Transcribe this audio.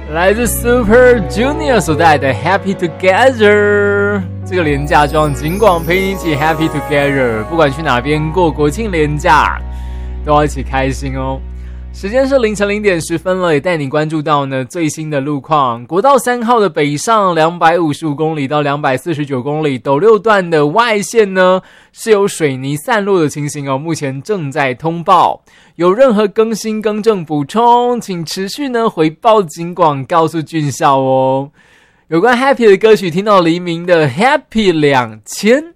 来自 Super Junior 所带来的 Happy Together。这个连假希望尽管陪你一起 Happy Together， 不管去哪边过国庆连假，都要一起开心哦。时间是凌晨0点10分了，也带你关注到呢最新的路况。国道3号的北上255公里到249公里，斗六段的外线呢是有水泥散落的情形哦，目前正在通报。有任何更新更正补充，请持续呢回报警广告诉俊孝哦。有关 Happy 的歌曲，听到黎明的 Happy 2000。